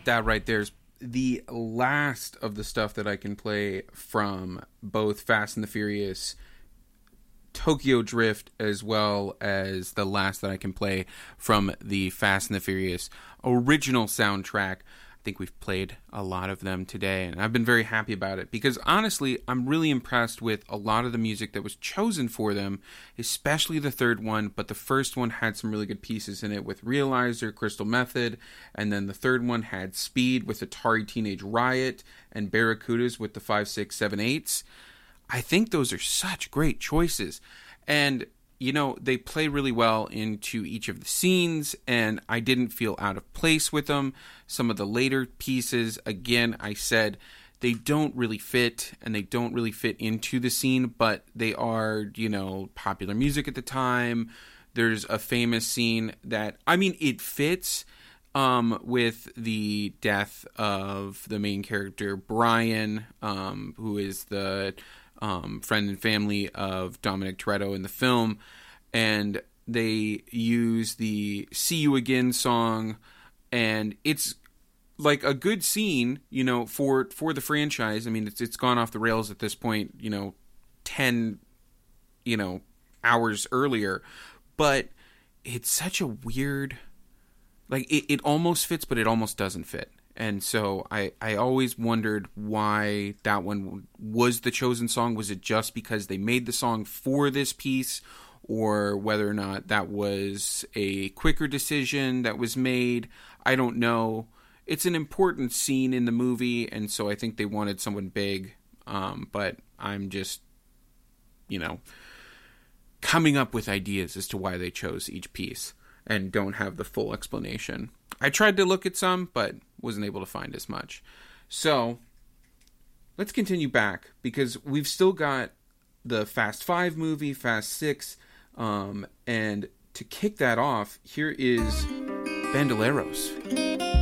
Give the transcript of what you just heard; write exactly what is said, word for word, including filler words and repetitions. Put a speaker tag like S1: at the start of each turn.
S1: That right there's the last of the stuff that I can play from both Fast and the Furious, Tokyo Drift, as well as the last that I can play from the Fast and the Furious original soundtrack. I think we've played a lot of them today, and I've been very happy about it because honestly, I'm really impressed with a lot of the music that was chosen for them, especially the third one, but the first one had some really good pieces in it with Realizer, Crystal Method, and then the third one had Speed with Atari Teenage Riot and Barracudas with the five six seven eights. I think those are such great choices, and you know, they play really well into each of the scenes, and I didn't feel out of place with them. Some of the later pieces, again, I said they don't really fit, and they don't really fit into the scene, but they are, you know, popular music at the time. There's a famous scene that, I mean, it fits um, with the death of the main character, Brian, um, who is the Um, friend and family of Dominic Toretto in the film, and they use the See You Again song, and it's like a good scene, you know, for for the franchise. I mean, it's it's gone off the rails at this point, you know, ten, you know, hours earlier, but it's such a weird, like, it, it almost fits, but it almost doesn't fit. And so I, I always wondered why that one was the chosen song. Was it just because they made the song for this piece, or whether or not that was a quicker decision that was made? I don't know. It's an important scene in the movie, and so I think they wanted someone big. Um, but I'm just, you know, coming up with ideas as to why they chose each piece and don't have the full explanation. I tried to look at some, but wasn't able to find as much. So, let's continue back, because we've still got the Fast Five movie, Fast Six, um, and to kick that off, here is Bandoleros.